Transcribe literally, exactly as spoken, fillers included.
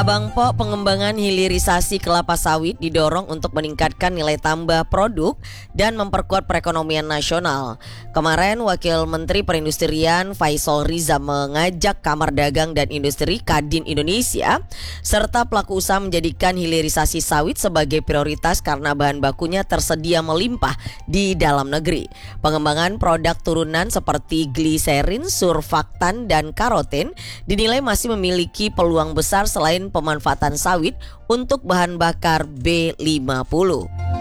Abang Po, pengembangan hilirisasi kelapa sawit didorong untuk meningkatkan nilai tambah produk dan memperkuat perekonomian nasional. Kemarin Wakil Menteri Perindustrian Faisal Riza mengajak Kamar Dagang dan Industri Kadin Indonesia serta pelaku usaha menjadikan hilirisasi sawit sebagai prioritas karena bahan bakunya tersedia melimpah di dalam negeri. Pengembangan produk turunan seperti gliserin, surfaktan, dan karoten dinilai masih memiliki peluang besar selain pemanfaatan sawit untuk bahan bakar B lima puluh.